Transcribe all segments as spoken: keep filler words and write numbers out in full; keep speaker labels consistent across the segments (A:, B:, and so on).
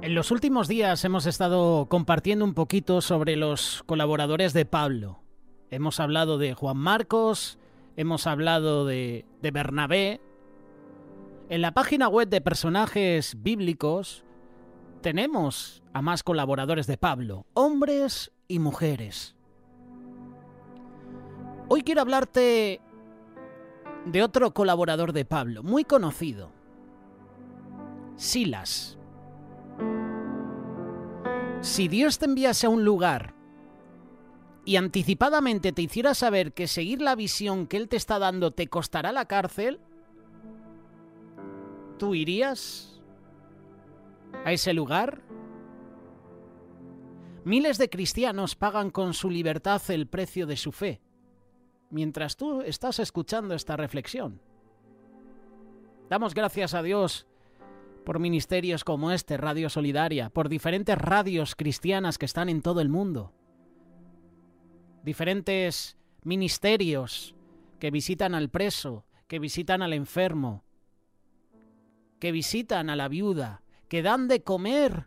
A: En los últimos días hemos estado compartiendo un poquito sobre los colaboradores de Pablo. Hemos hablado de Juan Marcos, hemos hablado de, de Bernabé. En la página web de personajes bíblicos tenemos a más colaboradores de Pablo, hombres y mujeres. Hoy quiero hablarte de otro colaborador de Pablo, muy conocido, Silas. Si Dios te enviase a un lugar y anticipadamente te hiciera saber que seguir la visión que Él te está dando te costará la cárcel, ¿tú irías a ese lugar? Miles de cristianos pagan con su libertad el precio de su fe, mientras tú estás escuchando esta reflexión. Damos gracias a Dios por ministerios como este, Radio Solidaria, por diferentes radios cristianas que están en todo el mundo, diferentes ministerios que visitan al preso, que visitan al enfermo, que visitan a la viuda, que dan de comer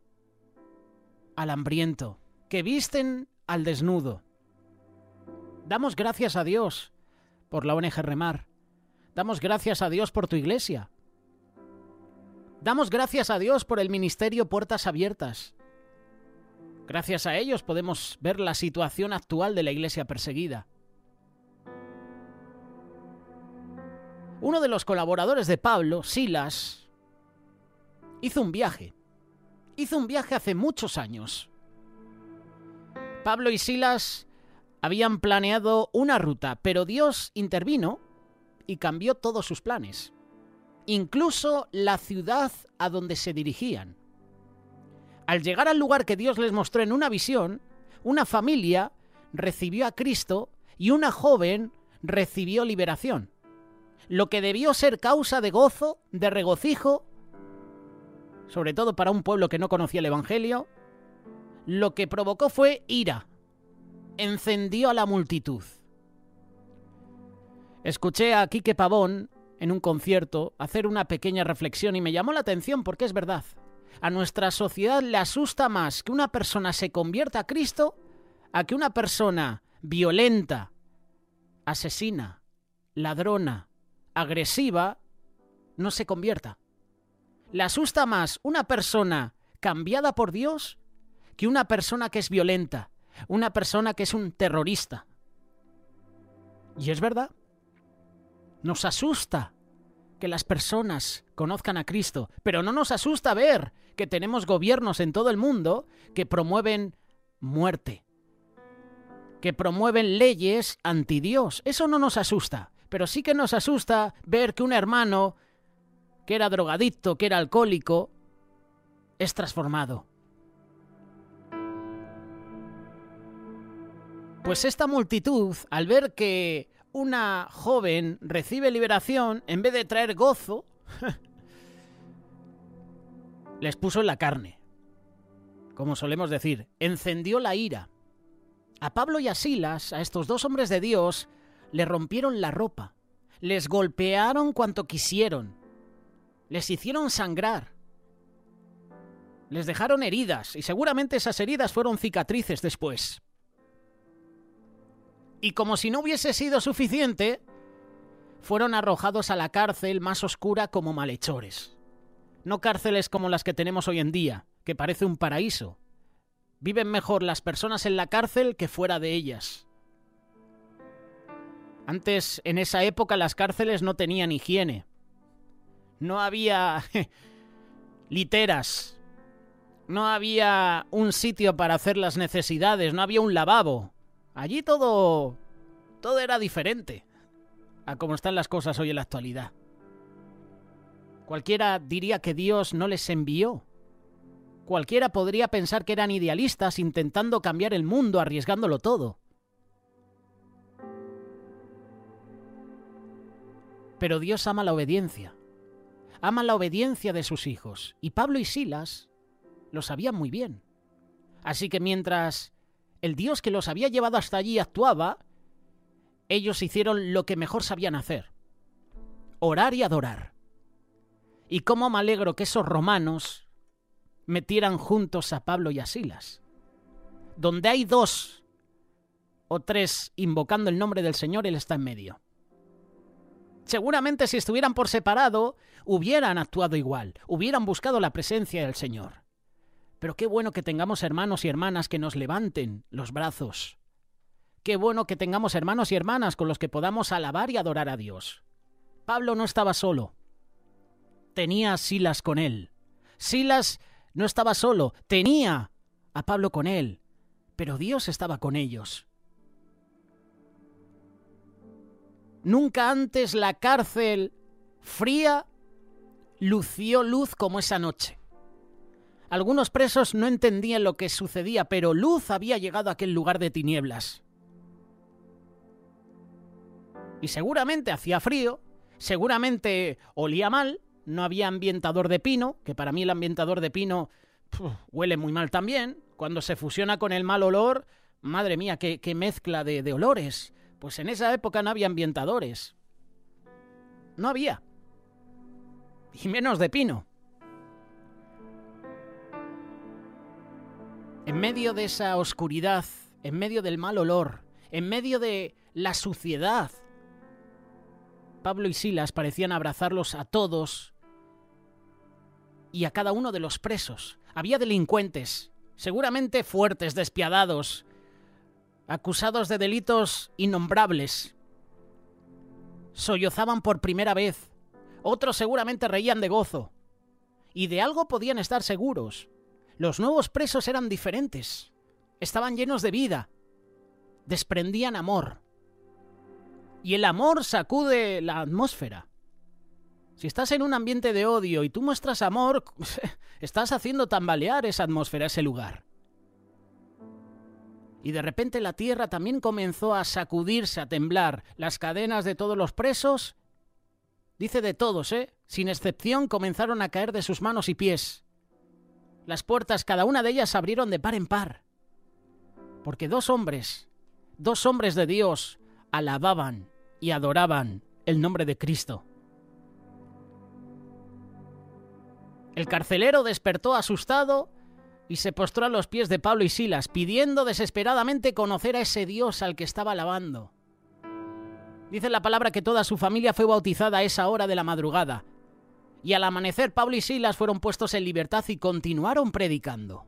A: al hambriento, que visten al desnudo. Damos gracias a Dios por la O N G Remar. Damos gracias a Dios por tu iglesia. Damos gracias a Dios por el ministerio Puertas Abiertas. Gracias a ellos podemos ver la situación actual de la iglesia perseguida. Uno de los colaboradores de Pablo, Silas, hizo un viaje. Hizo un viaje hace muchos años. Pablo y Silas habían planeado una ruta, pero Dios intervino y cambió todos sus planes. Incluso la ciudad a donde se dirigían. Al llegar al lugar que Dios les mostró en una visión, una familia recibió a Cristo y una joven recibió liberación. Lo que debió ser causa de gozo, de regocijo, sobre todo para un pueblo que no conocía el Evangelio, lo que provocó fue ira. Encendió a la multitud. Escuché a Quique Pavón en un concierto hacer una pequeña reflexión y me llamó la atención porque es verdad. A nuestra sociedad le asusta más que una persona se convierta a Cristo a que una persona violenta, asesina, ladrona, agresiva, no se convierta. Le asusta más una persona cambiada por Dios que una persona que es violenta, una persona que es un terrorista. Y es verdad. Nos asusta que las personas conozcan a Cristo, pero no nos asusta ver que tenemos gobiernos en todo el mundo que promueven muerte, que promueven leyes anti Dios. Eso no nos asusta, pero sí que nos asusta ver que un hermano que era drogadicto, que era alcohólico, es transformado. Pues esta multitud, al ver que una joven recibe liberación, en vez de traer gozo, les puso en la carne. Como solemos decir, encendió la ira. A Pablo y a Silas, a estos dos hombres de Dios, les rompieron la ropa, les golpearon cuanto quisieron, les hicieron sangrar, les dejaron heridas, y seguramente esas heridas fueron cicatrices después. Y como si no hubiese sido suficiente, fueron arrojados a la cárcel más oscura como malhechores. No cárceles como las que tenemos hoy en día, que parece un paraíso. Viven mejor las personas en la cárcel que fuera de ellas. Antes, en esa época, las cárceles no tenían higiene. No había literas. No había un sitio para hacer las necesidades. No había un lavabo. Allí todo, todo era diferente a cómo están las cosas hoy en la actualidad. Cualquiera diría que Dios no les envió. Cualquiera podría pensar que eran idealistas intentando cambiar el mundo, arriesgándolo todo. Pero Dios ama la obediencia. Ama la obediencia de sus hijos. Y Pablo y Silas lo sabían muy bien. Así que mientras el Dios que los había llevado hasta allí actuaba, ellos hicieron lo que mejor sabían hacer: orar y adorar. Y cómo me alegro que esos romanos metieran juntos a Pablo y a Silas. Donde hay dos o tres invocando el nombre del Señor, Él está en medio. Seguramente si estuvieran por separado, hubieran actuado igual, hubieran buscado la presencia del Señor. Pero qué bueno que tengamos hermanos y hermanas que nos levanten los brazos. Qué bueno que tengamos hermanos y hermanas con los que podamos alabar y adorar a Dios. Pablo no estaba solo. Tenía a Silas con él. Silas no estaba solo, tenía a Pablo con él. Pero Dios estaba con ellos. Nunca antes la cárcel fría lució luz como esa noche. Algunos presos no entendían lo que sucedía, pero luz había llegado a aquel lugar de tinieblas. Y seguramente hacía frío, seguramente olía mal, no había ambientador de pino, que para mí el ambientador de pino puf, huele muy mal también. Cuando se fusiona con el mal olor, madre mía, qué, qué mezcla de, de olores. Pues en esa época no había ambientadores. No había. Y menos de pino. En medio de esa oscuridad, en medio del mal olor, en medio de la suciedad, Pablo y Silas parecían abrazarlos a todos y a cada uno de los presos. Había delincuentes, seguramente fuertes, despiadados, acusados de delitos innombrables. Sollozaban por primera vez. Otros seguramente reían de gozo. Y de algo podían estar seguros. Los nuevos presos eran diferentes. Estaban llenos de vida. Desprendían amor. Y el amor sacude la atmósfera. Si estás en un ambiente de odio y tú muestras amor, estás haciendo tambalear esa atmósfera, ese lugar. Y de repente la tierra también comenzó a sacudirse, a temblar. Las cadenas de todos los presos, dice de todos, ¿eh? Sin excepción, comenzaron a caer de sus manos y pies. Las puertas, cada una de ellas, se abrieron de par en par. Porque dos hombres, dos hombres de Dios, alababan y adoraban el nombre de Cristo. El carcelero despertó asustado y se postró a los pies de Pablo y Silas, pidiendo desesperadamente conocer a ese Dios al que estaba alabando. Dice la palabra que toda su familia fue bautizada a esa hora de la madrugada, y al amanecer Pablo y Silas fueron puestos en libertad y continuaron predicando.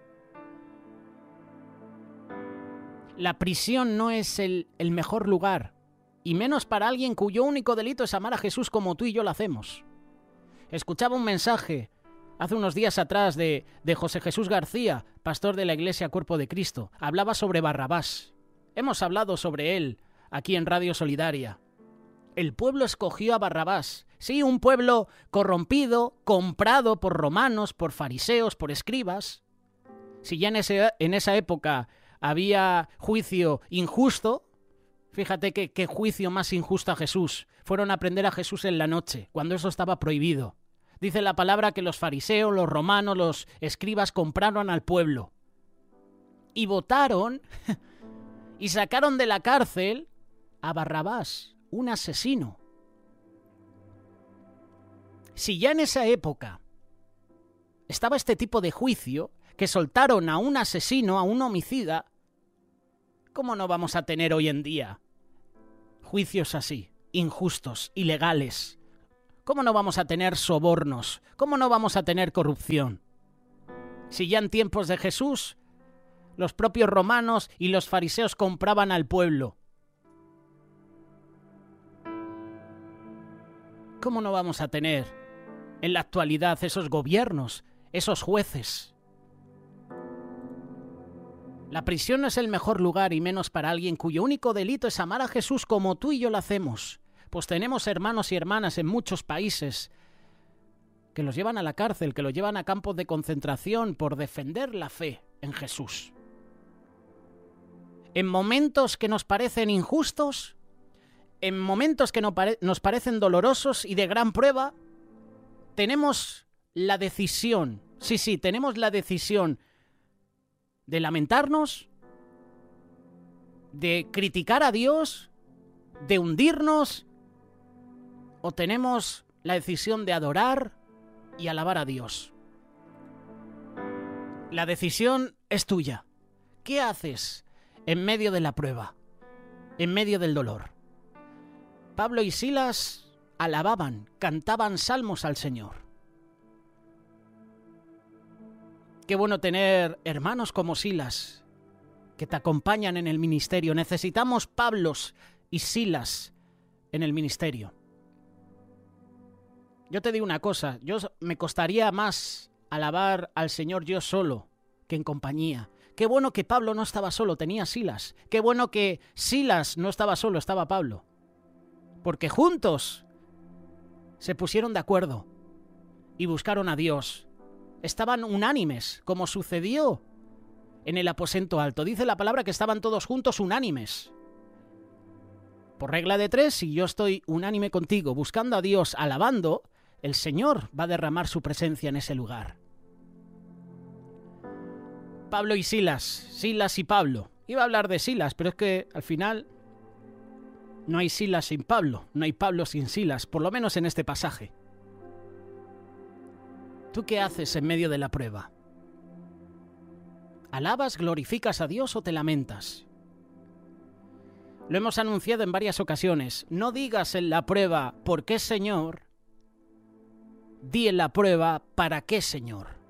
A: La prisión no es el, el mejor lugar, y menos para alguien cuyo único delito es amar a Jesús como tú y yo lo hacemos. Escuchaba un mensaje hace unos días atrás de, de José Jesús García, pastor de la Iglesia Cuerpo de Cristo. Hablaba sobre Barrabás. Hemos hablado sobre él aquí en Radio Solidaria. El pueblo escogió a Barrabás. Sí, un pueblo corrompido, comprado por romanos, por fariseos, por escribas. Si ya en, ese, en esa época había juicio injusto, fíjate que, qué juicio más injusto a Jesús. Fueron a prender a Jesús en la noche, cuando eso estaba prohibido. Dice la palabra que los fariseos, los romanos, los escribas compraron al pueblo. Y votaron y sacaron de la cárcel a Barrabás, un asesino. Si ya en esa época estaba este tipo de juicio, que soltaron a un asesino, a un homicida, ¿cómo no vamos a tener hoy en día juicios así, injustos, ilegales? ¿Cómo no vamos a tener sobornos? ¿Cómo no vamos a tener corrupción? Si ya en tiempos de Jesús los propios romanos y los fariseos compraban al pueblo, ¿cómo no vamos a tener en la actualidad esos gobiernos, esos jueces? La prisión no es el mejor lugar, y menos para alguien cuyo único delito es amar a Jesús como tú y yo lo hacemos. Pues tenemos hermanos y hermanas en muchos países que los llevan a la cárcel, que los llevan a campos de concentración por defender la fe en Jesús. En momentos que nos parecen injustos, en momentos que nos parecen dolorosos y de gran prueba, tenemos la decisión, sí, sí, tenemos la decisión de lamentarnos, de criticar a Dios, de hundirnos, o tenemos la decisión de adorar y alabar a Dios. La decisión es tuya. ¿Qué haces en medio de la prueba? En medio del dolor. Pablo y Silas alababan, cantaban salmos al Señor. Qué bueno tener hermanos como Silas que te acompañan en el ministerio. Necesitamos Pablos y Silas en el ministerio. Yo te digo una cosa, yo me costaría más alabar al Señor yo solo que en compañía. Qué bueno que Pablo no estaba solo, tenía Silas. Qué bueno que Silas no estaba solo, estaba Pablo. Porque juntos se pusieron de acuerdo y buscaron a Dios. Estaban unánimes, como sucedió en el aposento alto. Dice la palabra que estaban todos juntos unánimes. Por regla de tres, si yo estoy unánime contigo, buscando a Dios, alabando, el Señor va a derramar su presencia en ese lugar. Pablo y Silas, Silas y Pablo. Iba a hablar de Silas, pero es que al final no hay Silas sin Pablo, no hay Pablo sin Silas, por lo menos en este pasaje. ¿Tú qué haces en medio de la prueba? ¿Alabas, glorificas a Dios o te lamentas? Lo hemos anunciado en varias ocasiones. No digas en la prueba, ¿por qué, Señor? Di en la prueba, ¿para qué, Señor?